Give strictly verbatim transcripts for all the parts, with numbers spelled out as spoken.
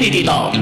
Infinity Talk.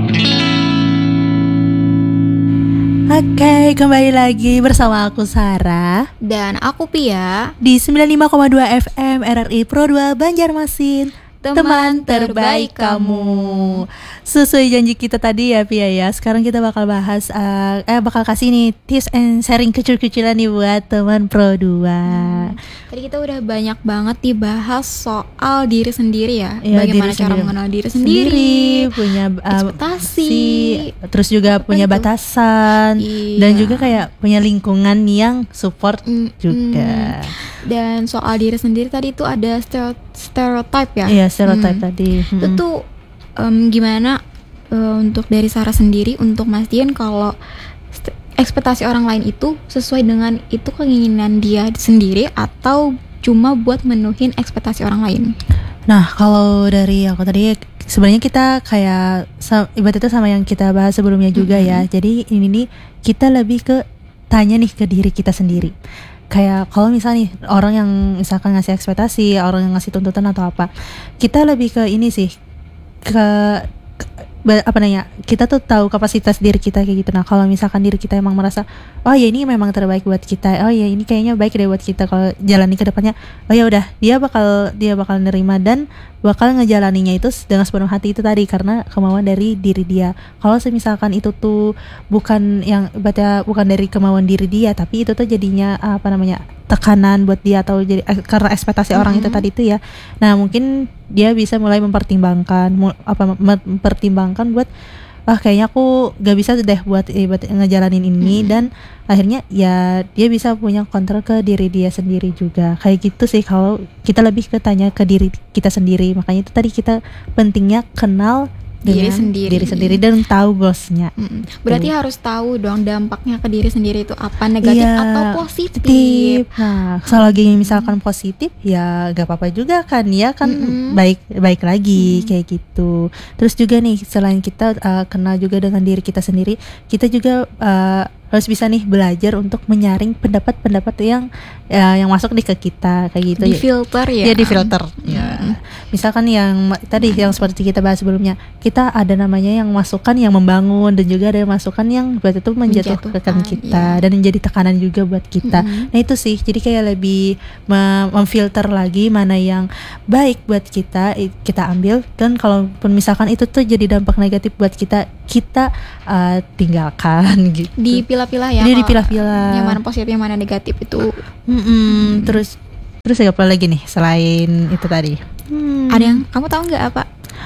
Oke, kembali lagi bersama aku Sarah dan aku Pia di sembilan puluh lima koma dua F M R R I Pro dua Banjarmasin. Teman, teman terbaik terbaik kamu. Sesuai janji kita tadi ya Pia ya. Sekarang kita bakal bahas uh, eh bakal kasih nih tips and sharing kecil-kecilan nih buat teman Pro dua. Hmm. Tadi kita udah banyak banget dibahas soal diri sendiri ya, ya bagaimana diri cara sendiri. mengenal diri sendiri, sendiri punya uh, ekspektasi, si, terus juga apa punya itu? batasan, Iya. dan juga kayak punya lingkungan yang support Mm, juga. Dan soal diri sendiri tadi itu ada stereo- stereotype ya. Iya, stereotype Hmm. tadi. Itu Mm-mm. tuh em, gimana eh, untuk dari Sarah sendiri untuk mastiin kalau st- ekspektasi orang lain itu sesuai dengan itu keinginan dia sendiri atau cuma buat menuhin ekspektasi orang lain. Nah, kalau dari aku tadi sebenarnya kita kayak sa- ibarat itu sama yang kita bahas sebelumnya juga ya. Jadi ini nih kita lebih ke tanya nih ke diri kita sendiri. Kayak kalau misalnya nih orang yang misalkan ngasih ekspektasi, orang yang ngasih tuntutan atau apa, kita lebih ke ini sih ke, ke ba- apa namanya, kita tuh tahu kapasitas diri kita kayak gitu. Nah kalau misalkan diri kita emang merasa oh ya ini memang terbaik buat kita, oh ya ini kayaknya baik deh buat kita, kalau jalani ke depannya oh ya udah dia bakal dia bakal nerima dan bakal ngejalaninya itu dengan sepenuh hati itu tadi karena kemauan dari diri dia. Kalau misalkan itu tuh bukan yang ibaratnya bukan dari kemauan diri dia, tapi itu tuh jadinya apa namanya tekanan buat dia atau jadi eh, karena ekspektasi orang itu Mhm. tadi itu ya. Nah mungkin dia bisa mulai mempertimbangkan mu- apa mempertimbangkan buat ah kayaknya aku gak bisa deh buat, eh, buat ngejalanin ini, Mhm. dan akhirnya ya dia bisa punya kontrol ke diri dia sendiri juga. Kayak gitu sih kalau kita lebih ke tanya ke diri kita sendiri. Makanya itu tadi kita pentingnya kenal Diri dengan sendiri. diri sendiri dan tahu goalsnya. Mm-mm. Berarti Tuh. harus tahu dong dampaknya ke diri sendiri itu apa, negatif Iya, atau positif. positif. Nah, selagi misalkan positif ya gak apa-apa juga kan, ya kan Mm-mm. baik baik lagi Mm. kayak gitu. Terus juga nih selain kita uh, kenal juga dengan diri kita sendiri, kita juga uh, harus bisa nih belajar untuk menyaring pendapat-pendapat yang ya, yang masuk nih ke kita kayak gitu. Di filter ya. Ya di filter. Ya. Mm. Misalkan yang ma- tadi yang seperti kita bahas sebelumnya, kita ada namanya yang masukan yang membangun dan juga ada yang masukan yang buat itu menjatuhkan Menjatuhkan, kita ya. dan menjadi tekanan juga buat kita. Mm-mm. Nah itu sih, jadi kayak lebih mem- memfilter lagi mana yang baik buat kita i- kita ambil, dan kalaupun misalkan itu tuh jadi dampak negatif buat kita, kita uh, tinggalkan gitu. Dipilah-pilah ya. Jadi kalau dipilah-pilah. Yang mana positif, yang mana negatif itu. Mm-mm. Terus terus apa lagi nih selain itu tadi? Hmm. Ada yang kamu tahu nggak apa?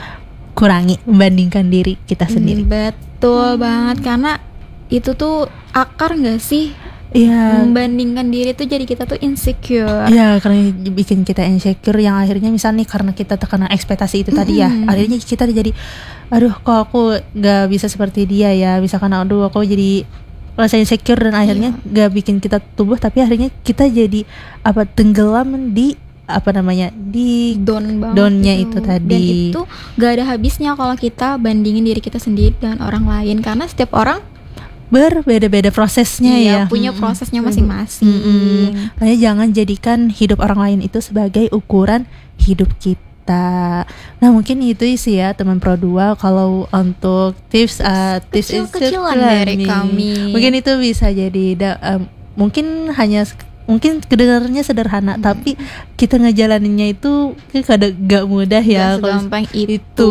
Kurangi membandingkan diri kita sendiri. Hmm, betul banget, karena itu tuh akar nggak sih? Iya. Membandingkan diri tuh jadi kita tuh insecure. Iya, karena bikin kita insecure yang akhirnya misalnya nih karena kita tekanan ekspektasi itu tadi ya, Mm-mm. akhirnya kita jadi aduh kok aku gak bisa seperti dia ya, misalkan aduh aku jadi rasa insecure dan akhirnya gak bikin kita tumbuh, tapi akhirnya kita jadi apa tenggelam di apa namanya di Down banget downnya gitu. itu tadi. Dan itu gak ada habisnya kalau kita bandingin diri kita sendiri dengan orang lain, karena setiap orang berbeda-beda prosesnya iya, ya, punya Mm-mm. prosesnya masing-masing. Mm-mm. Makanya jangan jadikan hidup orang lain itu sebagai ukuran hidup kita. Nah mungkin itu sih ya teman Pro dua kalau untuk tips uh, tips Kecil-kecilan and dari nih. kami. Mungkin itu bisa jadi da- um, mungkin hanya mungkin kedengarannya sederhana, Hmm. tapi kita ngejalaninnya itu kadang gak mudah ya. Gak kalau segampang itu. itu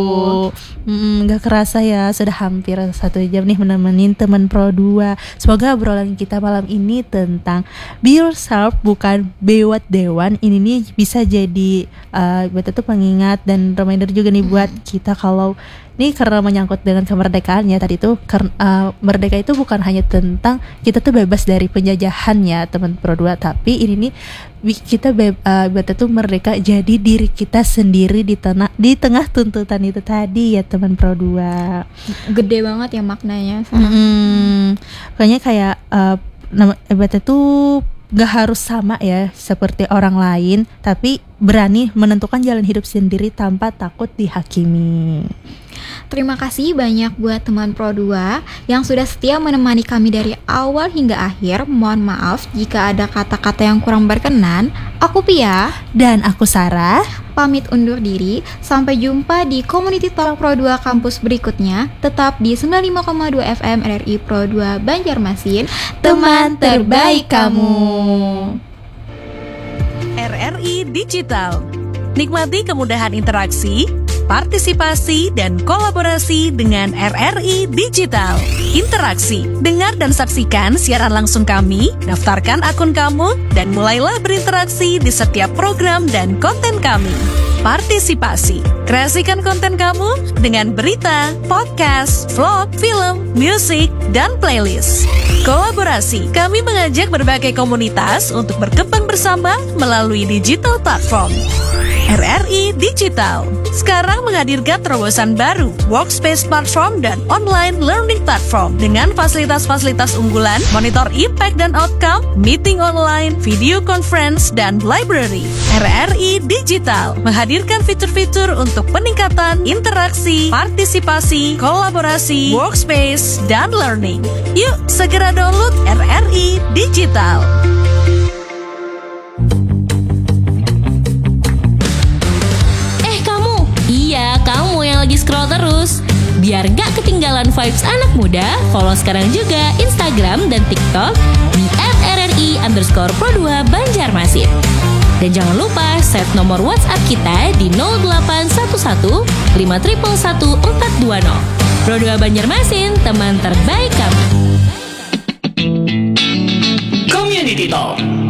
mm, gak kerasa ya sudah hampir satu jam nih menemenin teman Pro dua. Semoga obrolan kita malam ini tentang be yourself bukan be what they want ini nih bisa jadi uh, buat itu pengingat dan reminder juga nih buat kita kalau ini karena menyangkut dengan kemerdekaan ya tadi itu karena uh, merdeka itu bukan hanya tentang kita tuh bebas dari penjajahan ya teman Pro dua, tapi ini nih wi- kita be- uh, buat itu merdeka jadi diri kita sendiri di tengah di tengah tuntutan itu tadi ya teman Pro dua. Gede banget ya maknanya. Mm-mm. Makanya kayak uh, nama ibaratnya tuh gak harus sama ya seperti orang lain, tapi berani menentukan jalan hidup sendiri tanpa takut dihakimi. Terima kasih banyak buat teman Pro dua yang sudah setia menemani kami dari awal hingga akhir. Mohon maaf jika ada kata-kata yang kurang berkenan. Aku Pia Dan aku Sarah. pamit undur diri. Sampai jumpa di Community Talk Pro dua kampus berikutnya. Tetap di sembilan puluh lima koma dua F M R R I Pro dua Banjarmasin, teman terbaik kamu. R R I Digital. Nikmati kemudahan interaksi, partisipasi, dan kolaborasi dengan R R I Digital. Interaksi, dengar dan saksikan siaran langsung kami, daftarkan akun kamu, dan mulailah berinteraksi di setiap program dan konten kami. Partisipasi, kreasikan konten kamu dengan berita, podcast, vlog, film, musik, dan playlist. Kolaborasi, kami mengajak berbagai komunitas untuk berkembang bersama melalui digital platform. R R I Digital sekarang menghadirkan terobosan baru, workspace platform dan online learning platform dengan fasilitas-fasilitas unggulan, monitor impact dan outcome, meeting online, video conference, dan library. R R I Digital menghadirkan fitur-fitur untuk peningkatan interaksi, partisipasi, kolaborasi, workspace, dan learning. Yuk, segera download R R I Digital. Kamu yang lagi scroll terus, biar gak ketinggalan vibes anak muda, follow sekarang juga Instagram dan TikTok di at R R I underscore Pro dua Banjarmasin. Dan jangan lupa save nomor WhatsApp kita di nol delapan satu satu lima satu satu empat dua nol. Pro dua Banjarmasin, teman terbaik kamu. Community Talk.